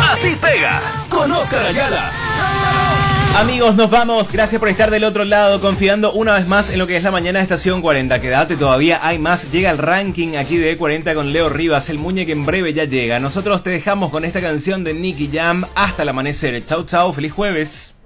Así pega, con Oscar Ayala. Amigos, nos vamos. Gracias por estar del otro lado, confiando una vez más en lo que es la mañana de Estación 40. Quédate, todavía hay más. Llega el ranking aquí de E40 con Leo Rivas, el Muñe, que en breve ya llega. Nosotros te dejamos con esta canción de Nicky Jam hasta el amanecer. Chau, chau, feliz jueves.